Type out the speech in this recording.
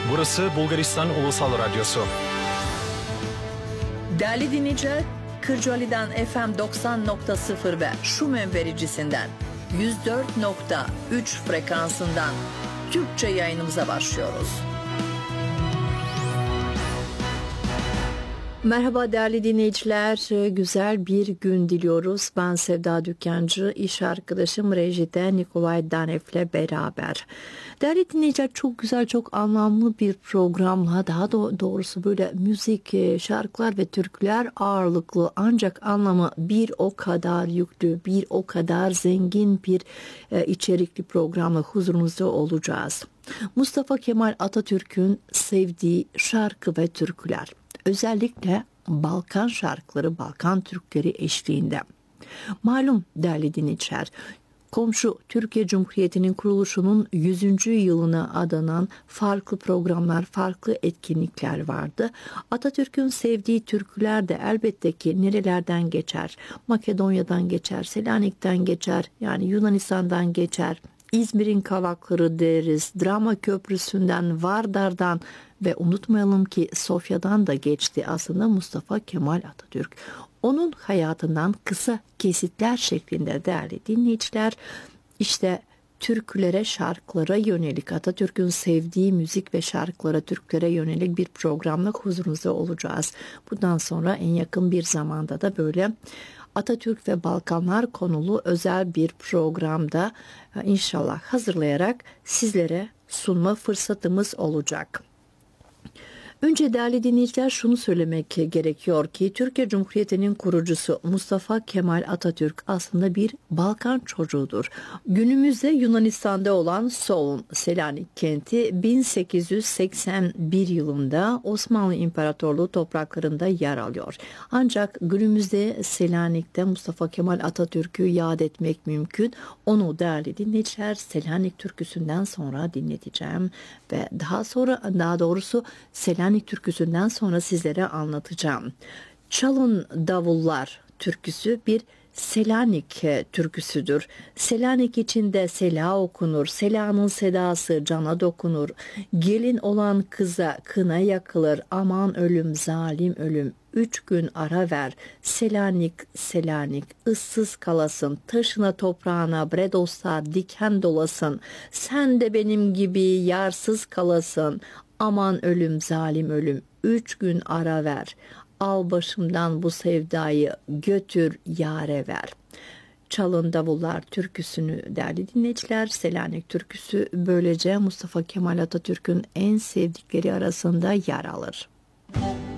Burası Bulgaristan Ulusal Radyosu. Değerli dinleyiciler, Kırcaali'den FM 90.0 ve Şumen vericisinden 104.3 frekansından Türkçe yayınımıza başlıyoruz. Merhaba değerli dinleyiciler, güzel bir gün diliyoruz. Ben Sevda Dükkancı, iş arkadaşım rejide Nikolay Danev'le beraber. Değerli dinleyiciler, çok güzel, çok anlamlı bir programla, daha doğrusu böyle müzik, şarkılar ve türküler ağırlıklı, ancak anlamı bir o kadar yüklü, bir o kadar zengin bir içerikli programla huzurunuzda olacağız. Mustafa Kemal Atatürk'ün sevdiği şarkı ve türküler. Özellikle Balkan şarkıları, Balkan Türkleri eşliğinde. Malum değerli dinleyiciler, komşu Türkiye Cumhuriyeti'nin kuruluşunun 100. yılına adanan farklı programlar, farklı etkinlikler vardı. Atatürk'ün sevdiği türküler de elbette ki nerelerden geçer? Makedonya'dan geçer, Selanik'ten geçer, yani Yunanistan'dan geçer. İzmir'in Kavakları deriz, Drama Köprüsü'nden, Vardar'dan ve unutmayalım ki Sofya'dan da geçti aslında Mustafa Kemal Atatürk. Onun hayatından kısa kesitler şeklinde değerli dinleyiciler, işte türkülere, şarkılara yönelik, Atatürk'ün sevdiği müzik ve şarkılara, türkülere yönelik bir programla huzurunuzda olacağız. Bundan sonra en yakın bir zamanda da böyle Atatürk ve Balkanlar konulu özel bir programda inşallah hazırlayarak sizlere sunma fırsatımız olacak. Önce değerli dinleyiciler, şunu söylemek gerekiyor ki Türkiye Cumhuriyeti'nin kurucusu Mustafa Kemal Atatürk aslında bir Balkan çocuğudur. Günümüzde Yunanistan'da olan Soğun, Selanik kenti 1881 yılında Osmanlı İmparatorluğu topraklarında yer alıyor. Ancak günümüzde Selanik'te Mustafa Kemal Atatürk'ü yad etmek mümkün. Onu değerli dinleyiciler Selanik türküsünden sonra dinleteceğim ve daha doğrusu Selanik türküsünden sonra sizlere anlatacağım. Çalın Davullar türküsü bir Selanik türküsüdür. Selanik içinde sela okunur, selanın sedası cana dokunur. Gelin olan kıza kına yakılır, aman ölüm zalim ölüm. 3 gün ara ver, Selanik Selanik, ıssız kalasın, taşına toprağına bre dostlar diken dolasın. Sen de benim gibi yarsız kalasın, aman ölüm zalim ölüm, 3 gün ara ver. Al başımdan bu sevdayı götür yâre ver. Çalın Davullar türküsünü değerli dinleyiciler, Selanik türküsü böylece Mustafa Kemal Atatürk'ün en sevdikleri arasında yer alır.